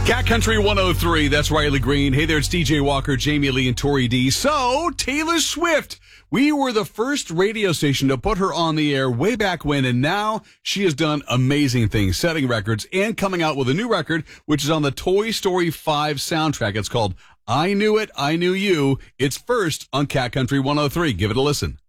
Cat Country 103, that's Riley Green. Hey there, it's DJ Walker, Jamie Lee, and Tori D. So, Taylor Swift. We were the first radio station to put her on the air way back when, and now she has done amazing things, setting records, and coming out with a new record, which is on the Toy Story 5 soundtrack. It's called I Knew It, I Knew You. It's first on Cat Country 103. Give it a listen.